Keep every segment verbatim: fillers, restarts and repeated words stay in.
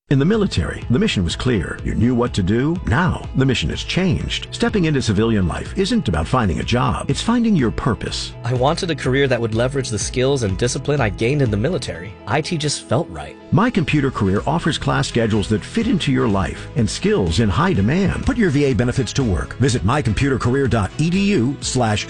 In the military, the mission was clear. You knew what to do. Now, the mission has changed. Stepping into civilian life isn't about finding a job. It's finding your purpose. I wanted a career that would leverage the skills and discipline I gained in the military. I T just felt right. My Computer Career offers class schedules that fit into your life and skills in high demand. Put your V A benefits to work. Visit mycomputercareer.edu slash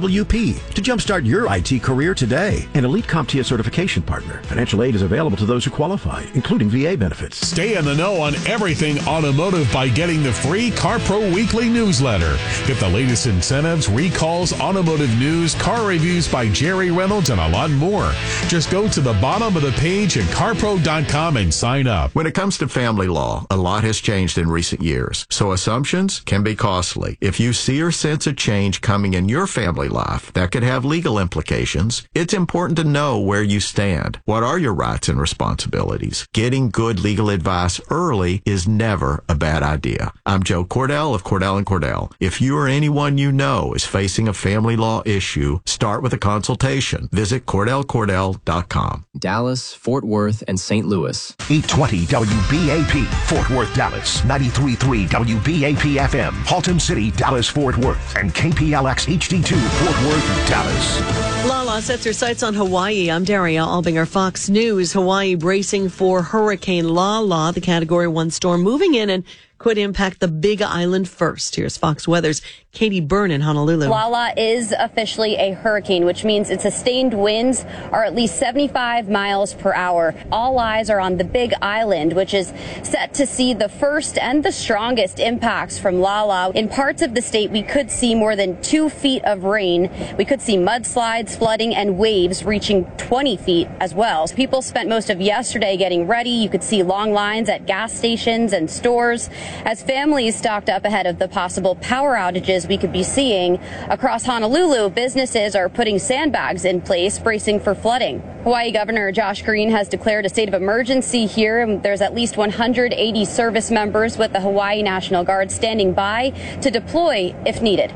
CWP to jumpstart your I T career today. An Elite CompTIA certification partner. Financial aid is available to those who qualify, including V A benefits. Stay in the know on everything automotive by getting the free CarPro Weekly newsletter. Get the latest incentives, recalls, automotive news, car reviews by Jerry Reynolds, and a lot more. Just go to the bottom of the page at car pro dot com and sign up. When it comes to family law, a lot has changed in recent years, so assumptions can be costly. If you see or sense a change coming in your family life that could have legal implications, it's important to know where you stand. What are your rights and responsibilities? Getting good legal advice early is never a bad idea. I'm Joe Cordell of Cordell and Cordell. If you or anyone you know is facing a family law issue, start with a consultation. Visit cordell cordell dot com. Dallas, Fort Worth, and Saint Louis. eight twenty W B A P, Fort Worth, Dallas. ninety-three point three W B A P F M, Haltom City, Dallas, Fort Worth. And K P L X H D two, Fort Worth, Dallas. Lala sets her sights on Hawaii. I'm Daria Albinger, Fox News. Hawaii bracing for Hurricane Lala, the Category one storm moving in and could impact the Big Island first. Here's Fox Weather's Katie Byrne in Honolulu. Lala is officially a hurricane, which means its sustained winds are at least seventy-five miles per hour. All eyes are on the Big Island, which is set to see the first and the strongest impacts from Lala. In parts of the state, we could see more than two feet of rain. We could see mudslides, flooding, and waves reaching twenty feet as well. People spent most of yesterday getting ready. You could see long lines at gas stations and stores as families stocked up ahead of the possible power outages we could be seeing. Across Honolulu, businesses are putting sandbags in place, bracing for flooding. Hawaii Governor Josh Green has declared a state of emergency here, and there's at least one hundred eighty service members with the Hawaii National Guard standing by to deploy if needed.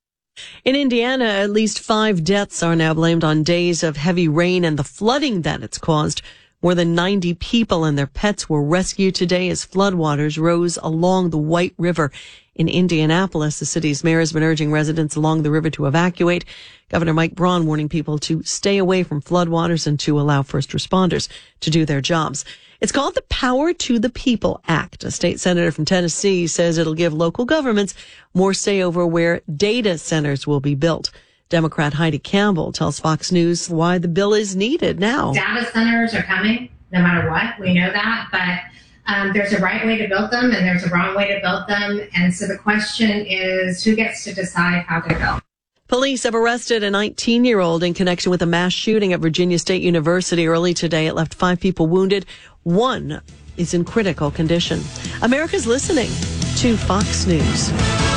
In Indiana, at least five deaths are now blamed on days of heavy rain and the flooding that it's caused. More than ninety people and their pets were rescued today as floodwaters rose along the White River in Indianapolis. The city's mayor has been urging residents along the river to evacuate. Governor Mike Braun warning people to stay away from floodwaters and to allow first responders to do their jobs. It's called the Power to the People Act. A state senator from Tennessee says it'll give local governments more say over where data centers will be built. Democrat Heidi Campbell tells Fox News why the bill is needed now. Data centers are coming, no matter what. We know that, but um, there's a right way to build them and there's a wrong way to build them. And so the question is, who gets to decide how they're built? Police have arrested a nineteen-year-old in connection with a mass shooting at Virginia State University early today. It left five people wounded. One is in critical condition. America's listening to Fox News.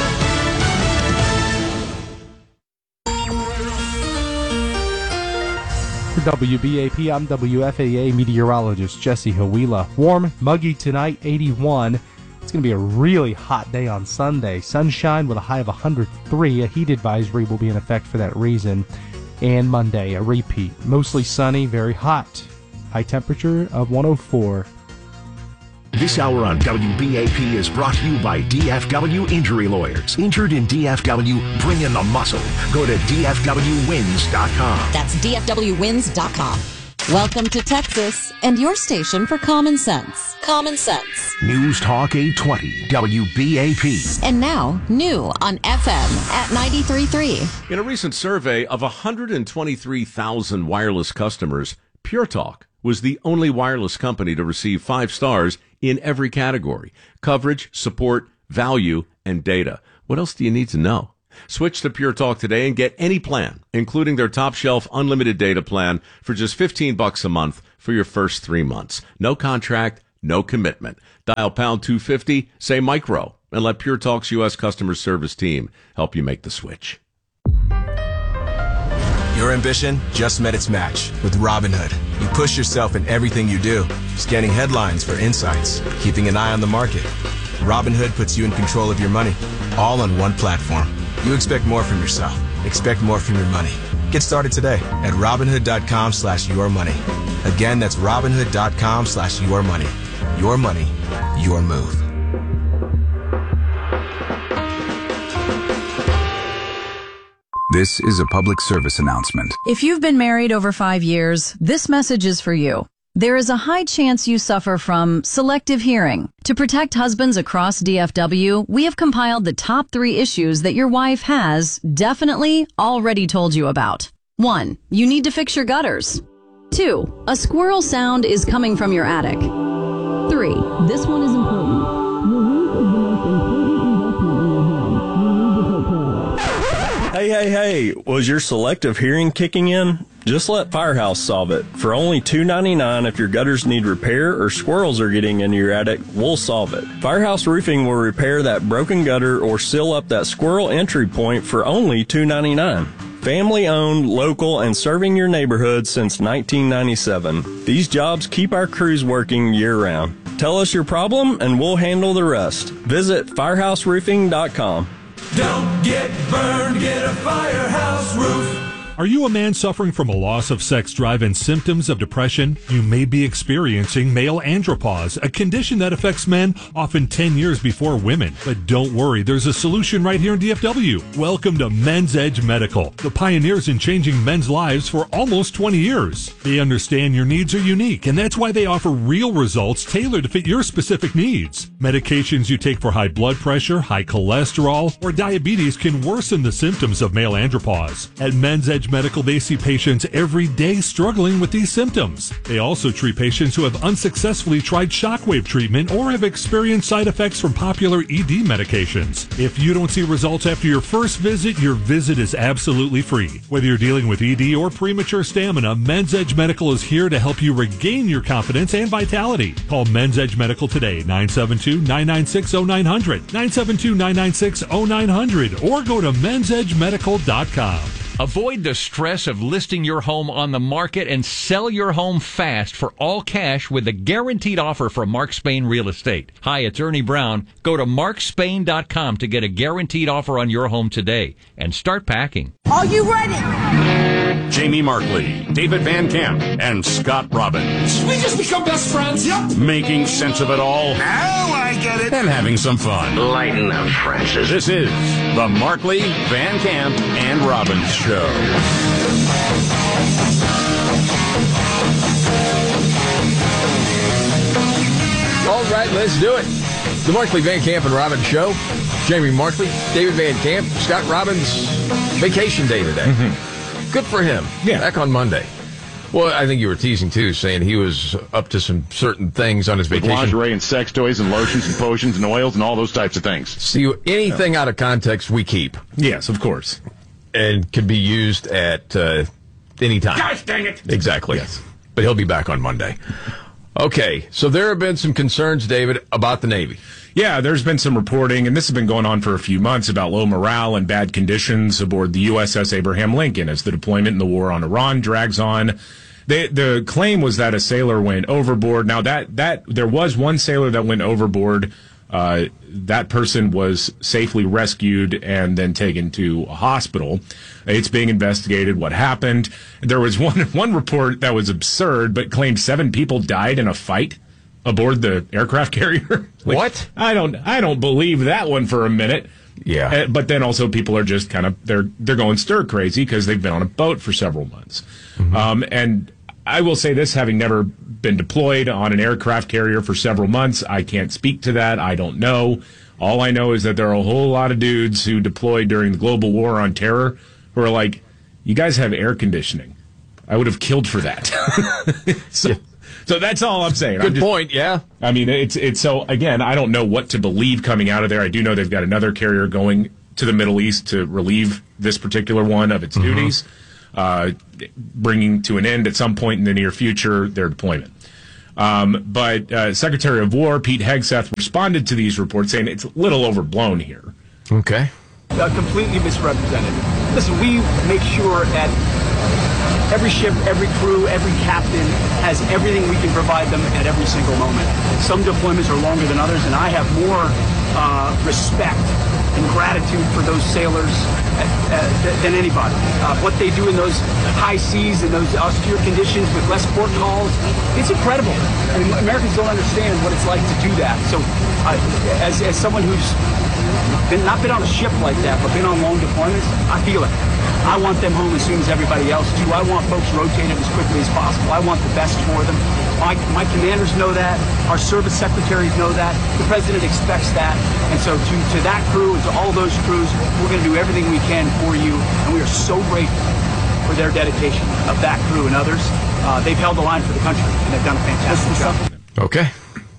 For W B A P, I'm W F A A meteorologist Jesse Hawila. Warm, muggy tonight, eighty-one. It's going to be a really hot day on Sunday. Sunshine with a high of one hundred three. A heat advisory will be in effect for that reason. And Monday, a repeat. Mostly sunny, very hot. High temperature of one oh four. This hour on W B A P is brought to you by D F W Injury Lawyers. Injured in D F W? Bring in the muscle. Go to D F W wins dot com. That's D F W wins dot com. Welcome to Texas and your station for common sense. Common sense. News Talk eight twenty W B A P. And now, new on F M at ninety-three point three. In a recent survey of one hundred twenty-three thousand wireless customers, Pure Talk was the only wireless company to receive five stars in every category: coverage, support, value, and data. What else do you need to know? Switch to Pure Talk today and get any plan, including their top shelf unlimited data plan, for just fifteen bucks a month for your first three months. No contract, no commitment. Dial pound two fifty, say micro, and let Pure Talk's U S customer service team help you make the switch. Your ambition just met its match with Robinhood. You push yourself in everything you do, scanning headlines for insights, keeping an eye on the market. Robinhood puts you in control of your money, all on one platform. You expect more from yourself. Expect more from your money. Get started today at Robinhood dot com slash your money. Again, that's Robinhood dot com slash your money. Your money, your move. This is a public service announcement. If you've been married over five years, this message is for you. There is a high chance you suffer from selective hearing. To protect husbands across D F W, we have compiled the top three issues that your wife has definitely already told you about. One, you need to fix your gutters. Two, a squirrel sound is coming from your attic. Three, this one is important. Your roof is the most important investment in your home. You need to take care of it. Hey, hey, hey, was your selective hearing kicking in? Just let Firehouse solve it. For only two dollars and ninety-nine cents if your gutters need repair or squirrels are getting into your attic, we'll solve it. Firehouse Roofing will repair that broken gutter or seal up that squirrel entry point for only two dollars and ninety-nine cents. Family owned, local, and serving your neighborhood since nineteen ninety-seven. These jobs keep our crews working year round. Tell us your problem and we'll handle the rest. Visit firehouse roofing dot com. Don't get burned, get a Firehouse Roof. Are you a man suffering from a loss of sex drive and symptoms of depression? You may be experiencing male andropause, a condition that affects men often ten years before women. But don't worry, there's a solution right here in D F W. Welcome to Men's Edge Medical, the pioneers in changing men's lives for almost twenty years. They understand your needs are unique, and that's why they offer real results tailored to fit your specific needs. Medications you take for high blood pressure, high cholesterol, or diabetes can worsen the symptoms of male andropause. At Men's Edge Medical, they see patients every day struggling with these symptoms. They also treat patients who have unsuccessfully tried shockwave treatment or have experienced side effects from popular E D medications. If you don't see results after your first visit, your visit is absolutely free. Whether you're dealing with E D or premature stamina, Men's Edge Medical is here to help you regain your confidence and vitality. Call Men's Edge Medical today, nine seven two, nine nine six, zero nine zero zero, nine seven two, nine nine six, zero nine zero zero, or go to men's edge medical dot com. Avoid the stress of listing your home on the market and sell your home fast for all cash with a guaranteed offer from Mark Spain Real Estate. Hi, it's Ernie Brown. Go to mark spain dot com to get a guaranteed offer on your home today and start packing. Are you ready? Jamie Markley, David Van Camp, and Scott Robbins. We just become best friends. Yep. Making sense of it all. Now I get it. And having some fun. Lighten up, Francis. This is the Markley, Van Camp, and Robbins Show. All right, let's do it. The Markley, Van Camp, and Robbins Show. Jamie Markley, David Van Camp, Scott Robbins. Vacation day today. Mm-hmm. Good for him. Yeah. Back on Monday. Well, I think you were teasing, too, saying he was up to some certain things on his With vacation. lingerie and sex toys and lotions and potions and oils and all those types of things. See, anything out of context, we keep. Yes, of course. And can be used at uh, any time. Gosh dang it. Exactly. Yes. But he'll be back on Monday. Okay, so there have been some concerns, David, about the Navy. Yeah, there's been some reporting, and this has been going on for a few months, about low morale and bad conditions aboard the U S S Abraham Lincoln as the deployment in the war on Iran drags on. They, the claim was that a sailor went overboard. Now, that, that there was one sailor that went overboard. Uh, that person was safely rescued and then taken to a hospital. It's being investigated what happened. There was one one report that was absurd, but claimed seven people died in a fight aboard the aircraft carrier. Like, what? I don't I don't believe that one for a minute. Yeah. Uh, but then also people are just kind of they're they're going stir crazy because they've been on a boat for several months. Mm-hmm. Um, and I will say this, having never been deployed on an aircraft carrier for several months, I can't speak to that. I don't know. All I know is that there are a whole lot of dudes who deployed during the global war on terror who are like, you guys have air conditioning. I would have killed for that. so, yeah. so that's all I'm saying. Good I'm just, point, yeah. I mean, it's it's so, again, I don't know what to believe coming out of there. I do know they've got another carrier going to the Middle East to relieve this particular one of its mm-hmm. duties. Uh, bringing to an end at some point in the near future their deployment. Um, but uh, Secretary of War Pete Hegseth responded to these reports saying it's a little overblown here. Okay. Uh, completely misrepresented. Listen, we make sure that every ship, every crew, every captain has everything we can provide them at every single moment. Some deployments are longer than others, and I have more uh, respect and gratitude for those sailors uh, uh, than anybody. Uh, what they do in those high seas and those austere conditions with less port calls, it's incredible. I mean, Americans don't understand what it's like to do that. So uh, as, as someone who's been, not been on a ship like that, but been on long deployments, I feel it. I want them home as soon as everybody else do. I want folks rotated as quickly as possible. I want the best for them. My, my commanders know that. Our service secretaries know that. The president expects that. And so to, to that crew and to all those crews, we're going to do everything we can for you. And we are so grateful for their dedication of that crew and others. Uh, they've held the line for the country, and they've done a fantastic job. Okay.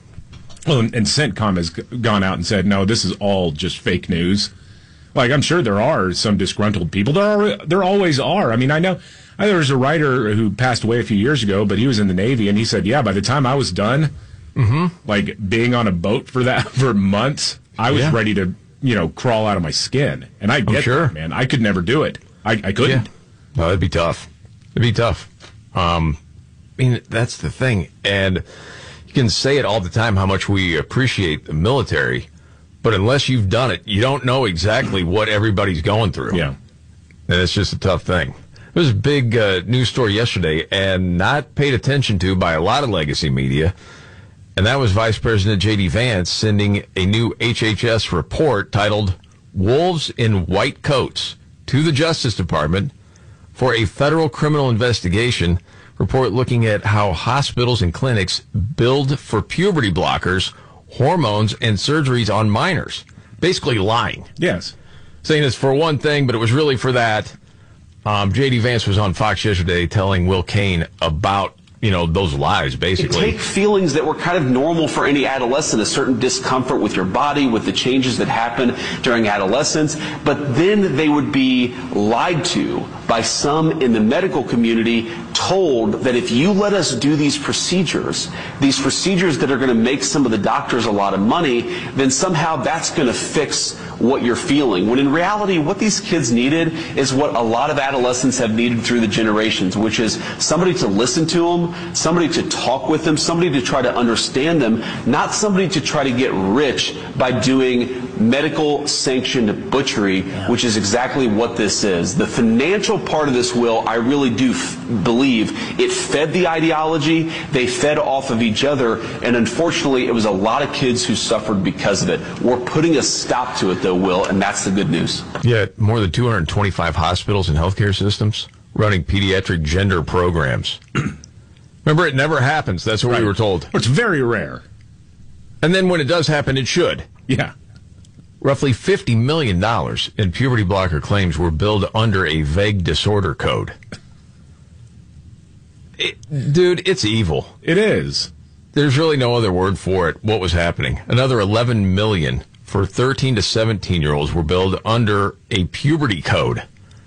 Well, and, and CENTCOM has gone out and said, no, this is all just fake news. Like, I'm sure there are some disgruntled people. There are, there always are. I mean, I know, I know there was a writer who passed away a few years ago, but he was in the Navy, and he said, yeah, by the time I was done, mm-hmm. like, being on a boat for that, for months, I was yeah. ready to, you know, crawl out of my skin. And I get sure. that, man. I could never do it. I, I couldn't. Yeah. No, it'd be tough. It'd be tough. Um, I mean, that's the thing. And you can say it all the time how much we appreciate the military, but unless you've done it, you don't know exactly what everybody's going through. Yeah. And it's just a tough thing. There was a big uh, news story yesterday and not paid attention to by a lot of legacy media, and that was Vice President J D. Vance sending a new H H S report titled Wolves in White Coats to the Justice Department for a federal criminal investigation report looking at how hospitals and clinics billed for puberty blockers, hormones, and surgeries on minors. Basically lying. Yes. Saying it's for one thing, but it was really for that. Um, J D. Vance was on Fox yesterday telling Will Cain about, you know, those lies, basically. Take feelings that were kind of normal for any adolescent, a certain discomfort with your body, with the changes that happen during adolescence, but then they would be lied to by some in the medical community, told that if you let us do these procedures, these procedures that are going to make some of the doctors a lot of money, then somehow that's going to fix what you're feeling. When in reality, what these kids needed is what a lot of adolescents have needed through the generations, which is somebody to listen to them, somebody to talk with them, somebody to try to understand them, not somebody to try to get rich by doing medical sanctioned butchery, yeah. which is exactly what this is. The financial part of this, Will, I really do f- believe it fed the ideology, they fed off of each other, and unfortunately it was a lot of kids who suffered because of it. We're putting a stop to it though, Will, and that's the good news. Yeah, more than two hundred twenty-five hospitals and healthcare systems running pediatric gender programs. Remember, it never happens. That's what right. we were told. It's very rare. And then when it does happen, it should. Yeah. Roughly fifty million dollars in puberty blocker claims were billed under a vague disorder code. It, dude, it's evil. It is. There's really no other word for it. What was happening? Another eleven million dollars for thirteen to seventeen-year-olds were billed under a puberty code.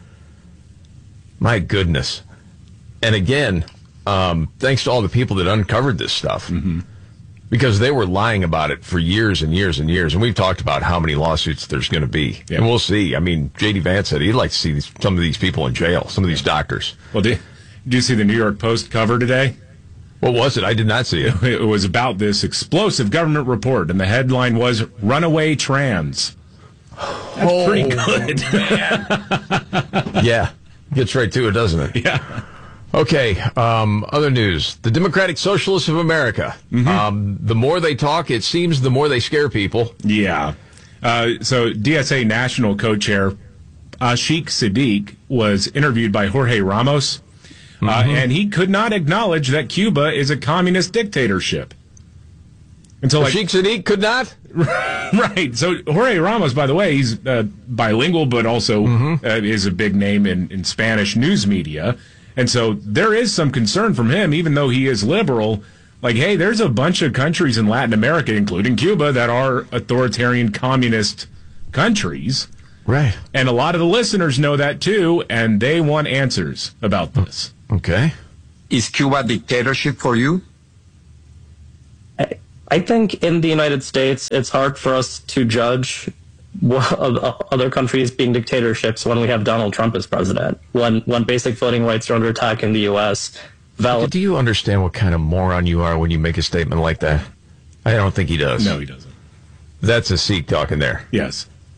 My goodness. And again, um, thanks to all the people that uncovered this stuff. Mm-hmm. Because they were lying about it for years and years and years. And we've talked about how many lawsuits there's going to be. Yeah. And we'll see. I mean, J D. Vance said he'd like to see these, some of these people in jail, some of these doctors. Well, did, did you see the New York Post cover today? What was it? I did not see it. It was about this explosive government report, and the headline was Runaway Trans. That's oh, pretty good. Man. Yeah. Gets right to it, doesn't it? Yeah. Okay, um, other news. The Democratic Socialists of America. Mm-hmm. Um, the more they talk, it seems the more they scare people. Yeah. Uh, so D S A National Co-Chair Ashik Siddiq was interviewed by Jorge Ramos, mm-hmm. uh, and he could not acknowledge that Cuba is a communist dictatorship. And so, like, Ashik Siddiq could not? Right. So Jorge Ramos, by the way, he's uh, bilingual, but also mm-hmm. uh, is a big name in, in Spanish news media. And so there is some concern from him, even though he is liberal. Like, hey, there's a bunch of countries in Latin America, including Cuba, that are authoritarian communist countries. Right. And a lot of the listeners know that, too, and they want answers about this. Okay. Is Cuba a dictatorship for you? I, I think in the United States, it's hard for us to judge other countries being dictatorships when we have Donald Trump as president, when when basic voting rights are under attack in the U S Valid- Do you understand what kind of moron you are when you make a statement like that? I don't think he does. No, he doesn't. That's a Sikh talking there. Yes.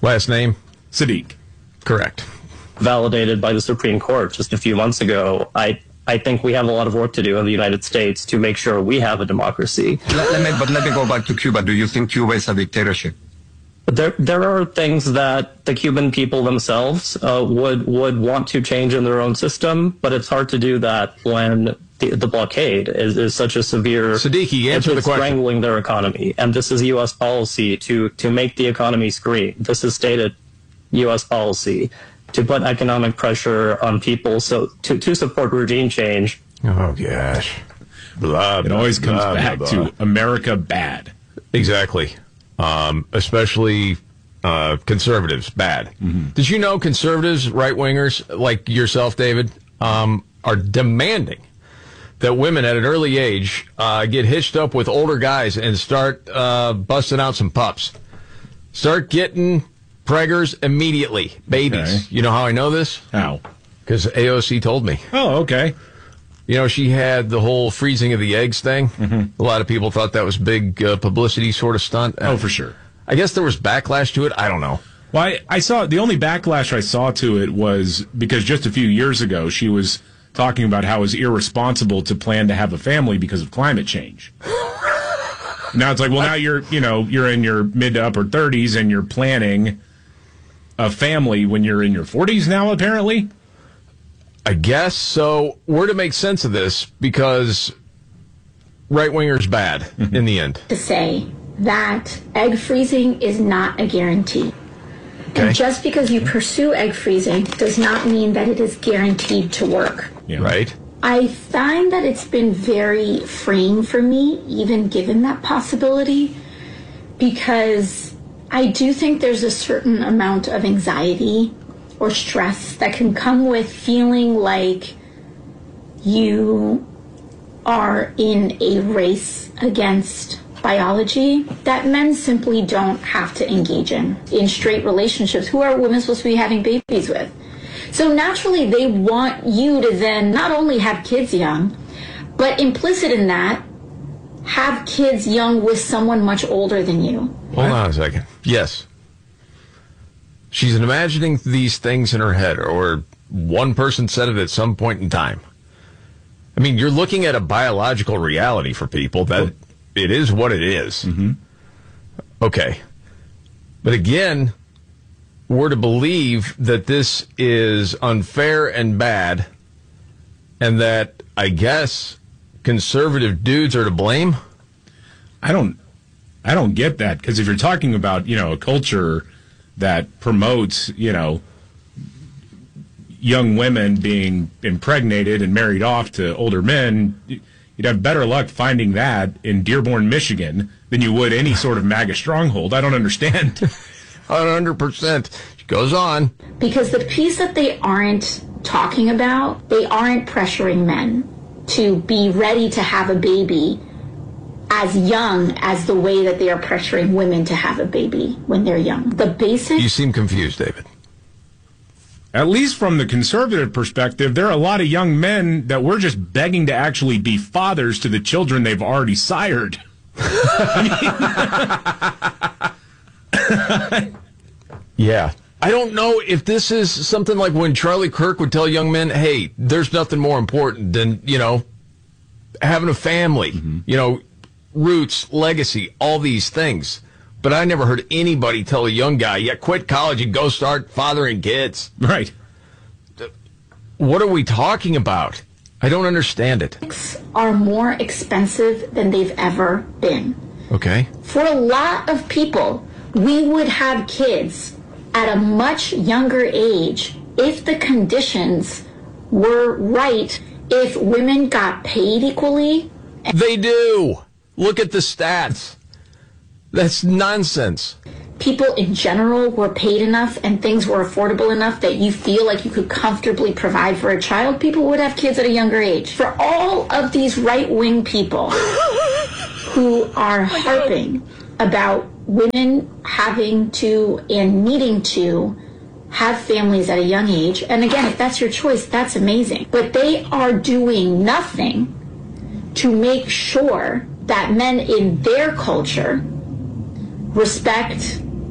Last name? Sadiq. Correct. Validated by the Supreme Court just a few months ago. I I think we have a lot of work to do in the United States to make sure we have a democracy. Let, let me, but let me go back to Cuba. Do you think Cuba is a dictatorship? There, there are things that the Cuban people themselves uh, would would want to change in their own system, but it's hard to do that when the, the blockade is, is such a severe. Siddiqui, answer the it's question. Strangling their economy, and this is U S policy to to make the economy scream. This is stated U S policy to put economic pressure on people, so to to support regime change. Oh gosh, blah, it always comes blah, back blah, blah. to America bad. Exactly. Um, especially uh, conservatives, bad. Mm-hmm. Did you know conservatives, right-wingers, like yourself, David, um, are demanding that women at an early age uh, get hitched up with older guys and start uh, busting out some pups. Start getting preggers immediately, babies. Okay. You know how I know this? How? Because A O C told me. Oh, okay. You know, she had the whole freezing of the eggs thing. Mm-hmm. A lot of people thought that was big uh, publicity sort of stunt. Oh, for sure. I guess there was backlash to it. I don't know. Well, I, I saw the only backlash I saw to it was because just a few years ago she was talking about how it was irresponsible to plan to have a family because of climate change. Now it's like, well, now you're, you know, you're in your mid to upper thirties and you're planning a family when you're in your forties now, apparently. I guess. So we're to make sense of this because right-wingers bad mm-hmm. in the end. To say that egg freezing is not a guarantee. Okay. And just because you pursue egg freezing does not mean that it is guaranteed to work. Yeah. Right. I find that it's been very freeing for me, even given that possibility, because I do think there's a certain amount of anxiety or stress that can come with feeling like you are in a race against biology that men simply don't have to engage in. In straight relationships, who are women supposed to be having babies with? So naturally, they want you to then not only have kids young, but implicit in that, have kids young with someone much older than you. Hold on a second. Yes. She's imagining these things in her head, or one person said it at some point in time. I mean, you're looking at a biological reality for people that it is what it is. Mm-hmm. Okay. But again, we're to believe that this is unfair and bad, and that, I guess, conservative dudes are to blame? I don't, I don't get that, because if you're talking about, you know, a culture that promotes, you know, young women being impregnated and married off to older men, you'd have better luck finding that in Dearborn, Michigan than you would any sort of MAGA stronghold. I don't understand. one hundred percent. She goes on. Because the piece that they aren't talking about, they aren't pressuring men to be ready to have a baby as young as the way that they are pressuring women to have a baby when they're young. The basic... You seem confused, David. At least from the conservative perspective, there are a lot of young men that we're just begging to actually be fathers to the children they've already sired. Yeah. I don't know if this is something like when Charlie Kirk would tell young men, hey, there's nothing more important than, you know, having a family, mm-hmm. you know, roots, legacy, all these things. But I never heard anybody tell a young guy, yeah, quit college and go start fathering kids. Right. What are we talking about? I don't understand it. Are more expensive than they've ever been. Okay. For a lot of people, we would have kids at a much younger age if the conditions were right, if women got paid equally. They do. Look at the stats. That's nonsense. People in general were paid enough and things were affordable enough that you feel like you could comfortably provide for a child. People would have kids at a younger age. For all of these right-wing people who are harping about women having to and needing to have families at a young age, and again, if that's your choice, that's amazing. But they are doing nothing to make sure that men in their culture respect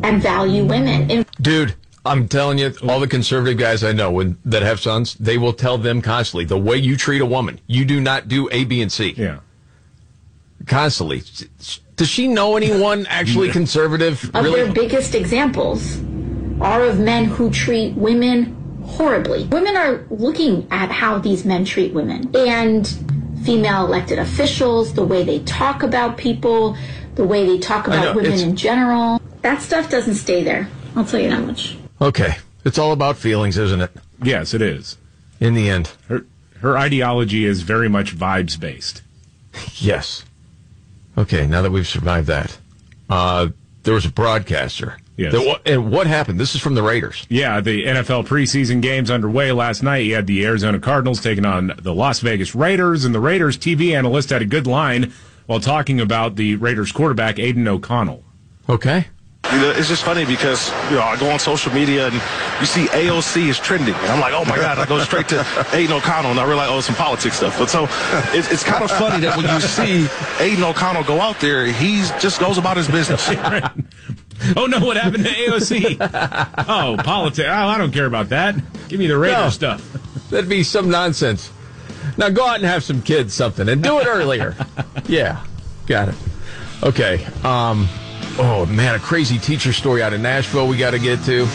and value women. And Dude, I'm telling you, all the conservative guys I know when, that have sons, they will tell them constantly, the way you treat a woman, you do not do A, B, and C. Yeah. Constantly. Does she know anyone actually conservative? Of Really? their biggest examples are of men who treat women horribly. Women are looking at how these men treat women. And female elected officials, the way they talk about people, the way they talk about know, women it's- in general. That stuff doesn't stay there. I'll tell you that much. Okay. It's all about feelings, isn't it? Yes, it is. In the end. Her, her ideology is very much vibes-based. Yes. Okay, now that we've survived that, uh, there was a broadcaster. Yes. That, and what happened? This is from the Raiders. Yeah, the N F L preseason games underway last night. You had the Arizona Cardinals taking on the Las Vegas Raiders, and the Raiders T V analyst had a good line while talking about the Raiders quarterback, Aiden O'Connell. Okay. You know, it's just funny because, you know, I go on social media and you see A O C is trending. And I'm like, oh, my God, I go straight to Aiden O'Connell and I realize, oh, some politics stuff. But so it's, it's kind of funny that when you see Aiden O'Connell go out there, he just goes about his business. Oh, no, what happened to A O C? Oh, politics. Oh, I don't care about that. Give me the Raider No. stuff. That'd be some nonsense. Now go out and have some kids something and do it earlier. Yeah, got it. Okay. Um, oh, man, a crazy teacher story out of Nashville we got to get to.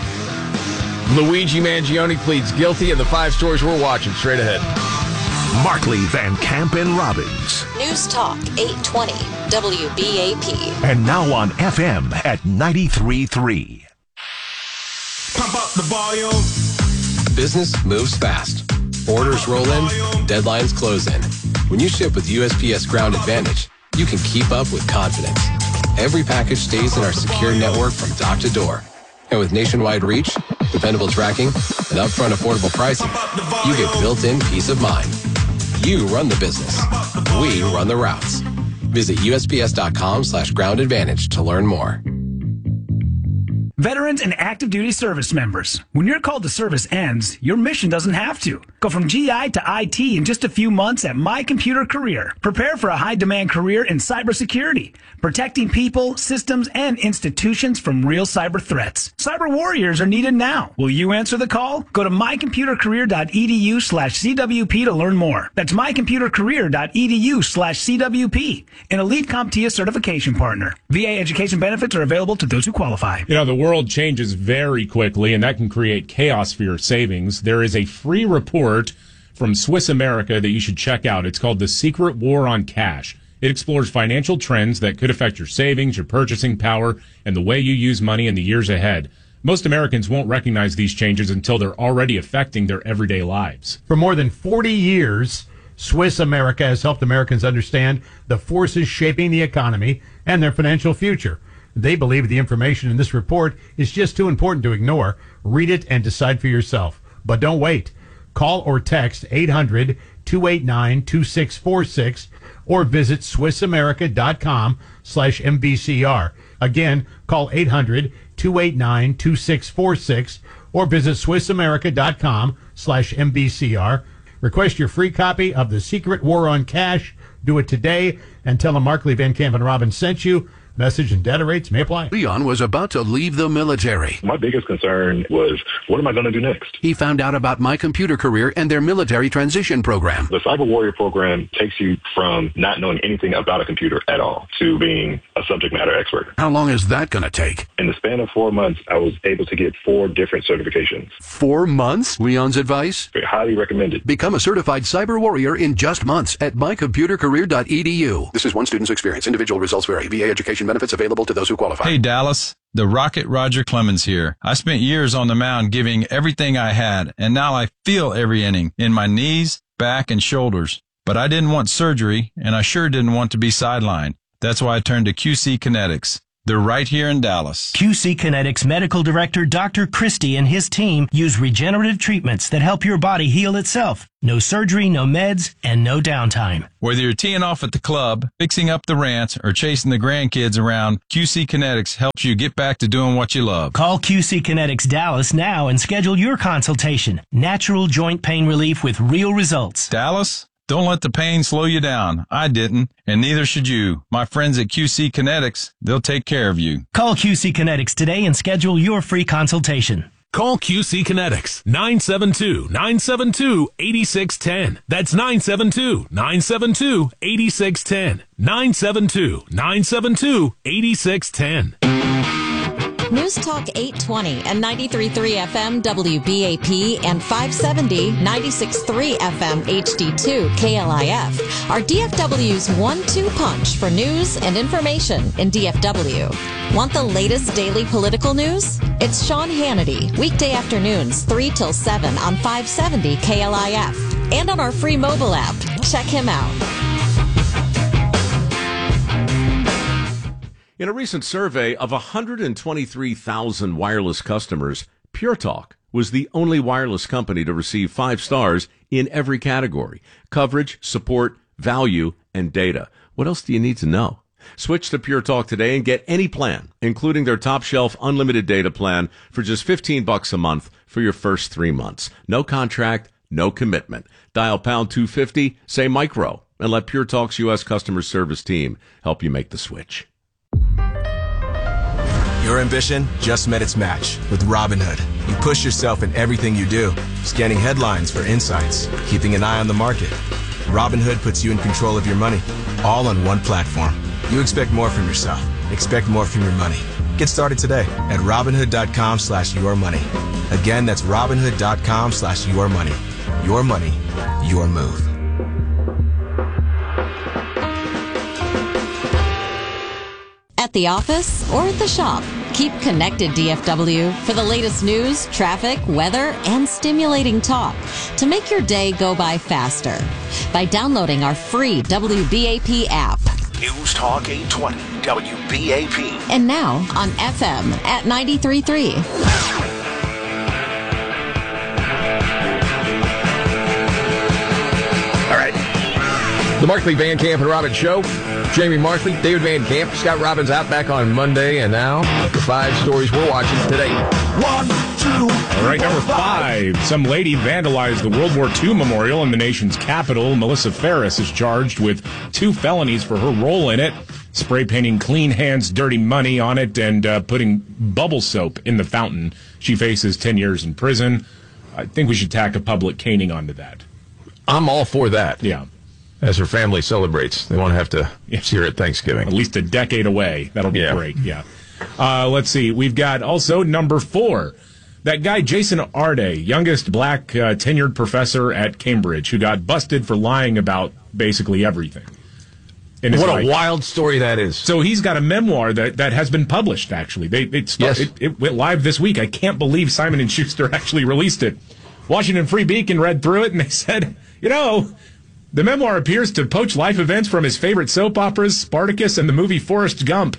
Luigi Mangione pleads guilty in the five stories we're watching straight ahead. Markley, Van Camp, and Robbins. News Talk eight twenty W B A P. And now on F M at ninety-three point three. Pump up the volume. Business moves fast. Orders roll in, deadlines close in. When you ship with U S P S Ground Advantage, you can keep up with confidence. Every package stays in our secure network from dock to door. And with nationwide reach, dependable tracking, and upfront affordable pricing, you get built-in peace of mind. You run the business. We run the routes. Visit U S P S dot com slash ground advantage to learn more. Veterans and active duty service members, when your call to service ends, your mission doesn't have to. Go from G I to I T in just a few months at My Computer Career. Prepare for a high-demand career in cybersecurity, protecting people, systems, and institutions from real cyber threats. Cyber warriors are needed now. Will you answer the call? Go to my computer career dot e d u slash C W P to learn more. That's my computer career dot e d u slash C W P, an elite CompTIA certification partner. V A education benefits are available to those who qualify. You know, the world changes very quickly, and that can create chaos for your savings. There is a free report from Swiss America that you should check out. It's called The Secret War on Cash. It explores financial trends that could affect your savings, your purchasing power, and the way you use money in the years ahead. Most Americans won't recognize these changes until they're already affecting their everyday lives. For more than forty years, Swiss America has helped Americans understand the forces shaping the economy and their financial future. They believe the information in this report is just too important to ignore. Read it and decide for yourself. But don't wait. Call or text eight hundred, two eight nine, two six four six or visit swiss america dot com slash M B C R. Again, call eight hundred, two eight nine, two six four six or visit swiss america dot com slash M B C R. Request your free copy of The Secret War on Cash. Do it today and tell them Markley, Van Camp, and Robbins sent you. Message and data rates may apply. Leon was about to leave the military. My biggest concern was, what am I going to do next? He found out about My Computer Career and their military transition program. The Cyber Warrior program takes you from not knowing anything about a computer at all to being a subject matter expert. How long is that going to take? In the span of four months, I was able to get four different certifications. Four months? Leon's advice? Highly recommended. Become a certified cyber warrior in just months at my computer career dot e d u. This is one student's experience. Individual results vary. V A education benefits available to those who qualify. Hey, Dallas. The Rocket Roger Clemens here. I spent years on the mound giving everything I had, and now I feel every inning in my knees, back, and shoulders. But I didn't want surgery, and I sure didn't want to be sidelined. That's why I turned to Q C Kinetics. They're right here in Dallas. Q C Kinetics Medical Director Doctor Christie and his team use regenerative treatments that help your body heal itself. No surgery, no meds, and no downtime. Whether you're teeing off at the club, fixing up the ranch, or chasing the grandkids around, Q C Kinetics helps you get back to doing what you love. Call Q C Kinetics Dallas now and schedule your consultation. Natural joint pain relief with real results. Dallas? Don't let the pain slow you down. I didn't, and neither should you. My friends at Q C Kinetics, they'll take care of you. Call Q C Kinetics today and schedule your free consultation. Call Q C Kinetics, nine seven two, nine seven two, eight six one zero. That's nine seven two, nine seven two, eight six one zero. nine seven two, nine seven two, eight six one zero. News Talk eight twenty and ninety-three point three F M W B A P and five seventy, ninety-six point three F M H D two K L I F are D F W's one two punch for news and information in D F W. Want the latest daily political news? It's Sean Hannity, weekday afternoons three till seven on five seventy K L I F and on our free mobile app. Check him out. In a recent survey of one hundred twenty-three thousand wireless customers, Pure Talk was the only wireless company to receive five stars in every category: coverage, support, value, and data. What else do you need to know? Switch to Pure Talk today and get any plan, including their top shelf unlimited data plan, for just fifteen bucks a month for your first three months. No contract, no commitment. Dial pound two fifty, say micro, and let Pure Talk's U S customer service team help you make the switch. Your ambition just met its match with Robinhood. You push yourself in everything you do, scanning headlines for insights, keeping an eye on the market. Robinhood puts you in control of your money, all on one platform. You expect more from yourself. Expect more from your money. Get started today at Robinhood.com slash your money. Again, that's Robinhood.com slash your money. Your money, your move. At the office or at the shop, keep connected D F W for the latest news, traffic, weather, and stimulating talk to make your day go by faster by downloading our free W B A P app. News Talk eight twenty W B A P. And now on F M at ninety-three point three. All right. The Markley, Van Camp, and Robbins Show. Jamie Markley, David Van Camp, Scott Robbins out back on Monday, and now the five stories we're watching today. One, two. All right, number five. Some lady vandalized the World War Two memorial in the nation's capital. Melissa Ferris is charged with two felonies for her role in it: spray painting "Clean Hands, Dirty Money" on it and uh, putting bubble soap in the fountain. She faces ten years in prison. I think we should tack a public caning onto that. I'm all for that. Yeah. As her family celebrates. They won't have to yeah. see her at Thanksgiving. At least a decade away. That'll be yeah. great, yeah. Uh, let's see. We've got also number four. That guy, Jason Arde, youngest black uh, tenured professor at Cambridge, who got busted for lying about basically everything. What life. a wild story that is. So he's got a memoir that, that has been published, actually. They, it, start, yes. it, it went live this week. I can't believe Simon and Schuster actually released it. Washington Free Beacon read through it, and they said, you know, the memoir appears to poach life events from his favorite soap operas, Spartacus, and the movie Forrest Gump.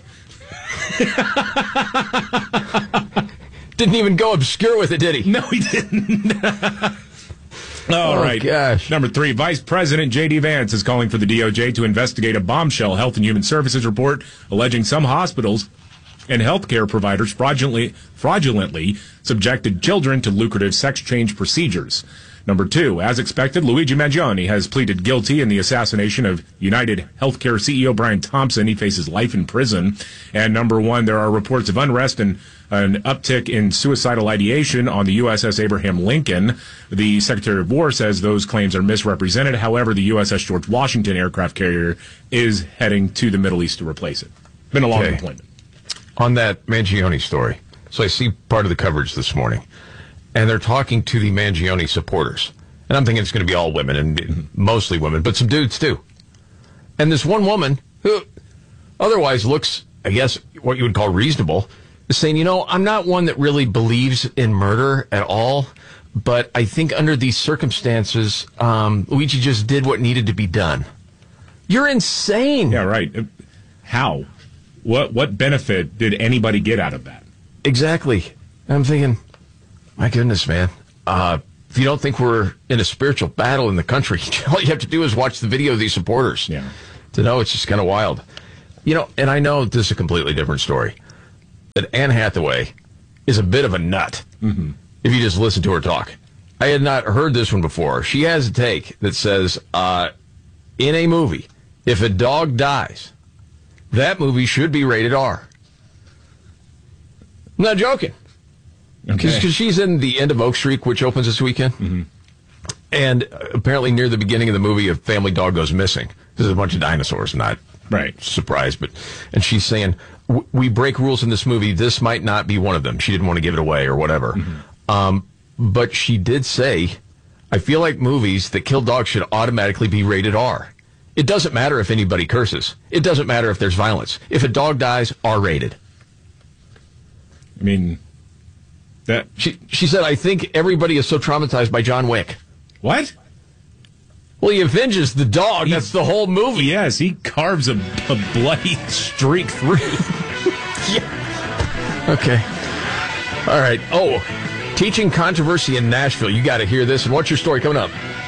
Didn't even go obscure with it, did he? No, he didn't. All oh, right. Gosh. Number three, Vice President J D. Vance is calling for the D O J to investigate a bombshell Health and Human Services report alleging some hospitals and healthcare providers fraudulently, fraudulently subjected children to lucrative sex change procedures. Number two, as expected, Luigi Mangione has pleaded guilty in the assassination of United Healthcare C E O Brian Thompson. He faces life in prison. And number one, there are reports of unrest and an uptick in suicidal ideation on the U S S Abraham Lincoln. The Secretary of War says those claims are misrepresented. However, the U S S George Washington aircraft carrier is heading to the Middle East to replace it. Been a long okay. deployment. On that Mangione story, so I see part of the coverage this morning, and they're talking to the Mangione supporters. And I'm thinking it's going to be all women, and mm-hmm. mostly women, but some dudes too. And this one woman, who otherwise looks, I guess, what you would call reasonable, is saying, you know, I'm not one that really believes in murder at all, but I think under these circumstances, um, Luigi just did what needed to be done. You're insane. Yeah, right. How? What what benefit did anybody get out of that? Exactly. I'm thinking, my goodness, man. Uh, if you don't think we're in a spiritual battle in the country, all you have to do is watch the video of these supporters yeah. to know it's just kind of wild. You know, and I know this is a completely different story, that Anne Hathaway is a bit of a nut mm-hmm. if you just listen to her talk. I had not heard this one before. She has a take that says, uh, in a movie, if a dog dies, that movie should be rated R. I'm not joking. Because Okay. she's in The End of Oak Street, which opens this weekend. Mm-hmm. And apparently near the beginning of the movie, a family dog goes missing. There's a bunch of dinosaurs, not right. surprised. But, and she's saying, we break rules in this movie. This might not be one of them. She didn't want to give it away or whatever. Mm-hmm. Um, but she did say, I feel like movies that kill dogs should automatically be rated R. It doesn't matter if anybody curses. It doesn't matter if there's violence. If a dog dies, R-rated. I mean, that she she said, I think everybody is so traumatized by John Wick. What? Well, he avenges the dog. He, That's the whole movie. Yes, he carves a, a bloody streak through. Yeah. Okay. All right. Oh, teaching controversy in Nashville. You got to hear this. And what's your story coming up?